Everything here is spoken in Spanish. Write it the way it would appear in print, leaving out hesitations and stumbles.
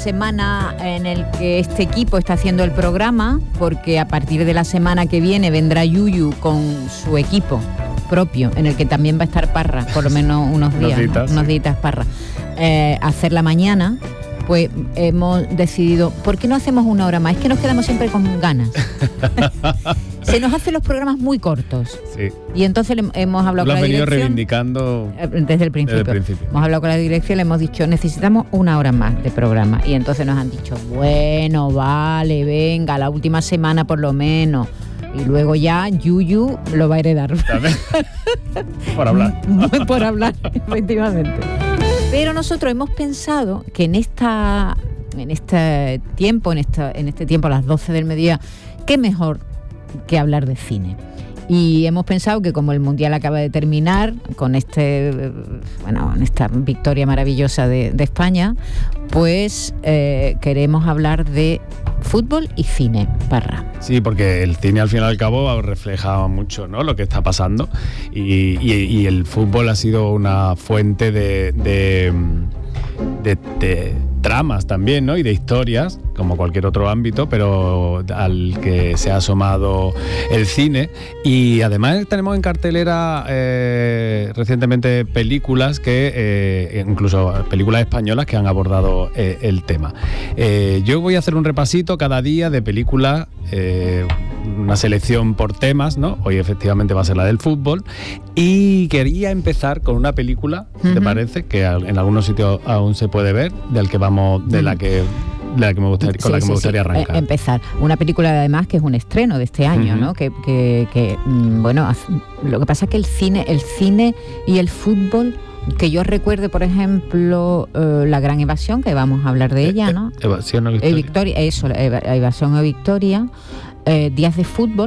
semana en el que este equipo está haciendo el programa, porque a partir de la semana que viene vendrá Yuyu con su equipo propio, en el que también va a estar Parra, por lo menos unos días Parra, hacer la mañana. Pues hemos decidido, ¿por qué no hacemos una hora más? Es que nos quedamos siempre con ganas. Se nos hacen los programas muy cortos. Sí. Y entonces hemos hablado con la dirección. Lo has venido reivindicando desde el principio. Hemos hablado con la dirección y le hemos dicho, necesitamos una hora más de programa. Y entonces nos han dicho, bueno, vale, venga, la última semana por lo menos. Y luego ya Yuyu lo va a heredar. Por hablar. Por hablar, efectivamente. Pero nosotros hemos pensado que en este tiempo, a las 12 del mediodía, qué mejor que hablar de cine. Y hemos pensado que como el Mundial acaba de terminar, con esta victoria maravillosa de España, pues queremos hablar de fútbol y cine, Parra. Sí, porque el cine al fin y al cabo refleja mucho, ¿no?, lo que está pasando, y el fútbol ha sido una fuente de tramas también, ¿no?, y de historias, como cualquier otro ámbito, pero al que se ha asomado el cine. Y además tenemos en cartelera recientemente películas incluso películas españolas que han abordado el tema. Yo voy a hacer un repasito cada día de películas, una selección por temas, ¿no? Hoy efectivamente va a ser la del fútbol, y quería empezar con una película, ¿te parece? Que en algunos sitios aún se puede ver, con la que me gustaría arrancar. Empezar. Una película además que es un estreno de este año, ¿no? Bueno, lo que pasa es que el cine y el fútbol, que yo recuerde, por ejemplo, La Gran Evasión, que vamos a hablar de ella, ¿no? Evasión o Victoria. Evasión o Victoria. Días de fútbol,